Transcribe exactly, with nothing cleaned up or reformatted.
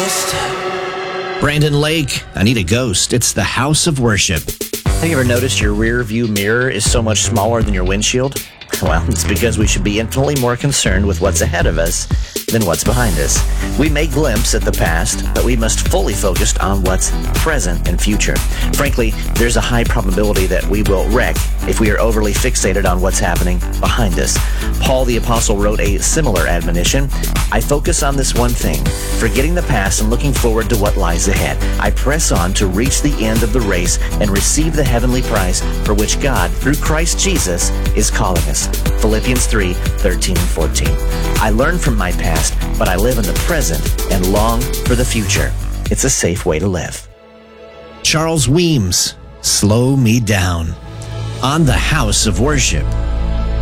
ghost. Brandon Lake, I need a ghost. It's the house of worship. Have you ever noticed your rear view mirror is so much smaller than your windshield? Well, it's because we should be infinitely more concerned with what's ahead of us than what's behind us. We may glimpse at the past, but we must fully focus on what's present and future. Frankly, there's a high probability that we will wreck if we are overly fixated on what's happening behind us. Paul the Apostle wrote a similar admonition. I focus on this one thing, forgetting the past and looking forward to what lies ahead. I press on to reach the end of the race and receive the heavenly prize for which God, through Christ Jesus, is calling us. Philippians three, thirteen and fourteen. I learn from my past, but I live in the present and long for the future. It's a safe way to live. Charles Weems, Slow Me Down, on the House of Worship.